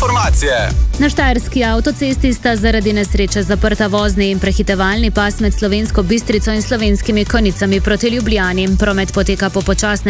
informacije. Na štajerski avtocesti sta zaradi nesreče zaprta vozni in prehitevalni pas med Slovensko Bistrico in Slovenskimi Konjicami proti Ljubljani. Promet poteka po počasnem